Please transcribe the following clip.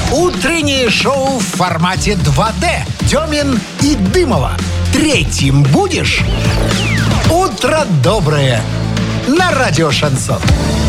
Утреннее шоу в формате 2D. Демин и Дымова. Третьим будешь? Утро доброе. На радио «Шансон».